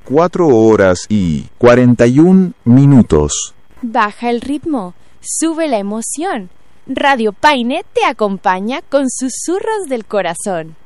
4 horas y 41 minutos. Baja el ritmo, sube la emoción. Radio Paine te acompaña con susurros del corazón.